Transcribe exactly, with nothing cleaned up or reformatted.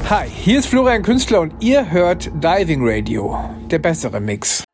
Hi, hier ist Florian Künstler und ihr hört Diving Radio, der bessere Mix.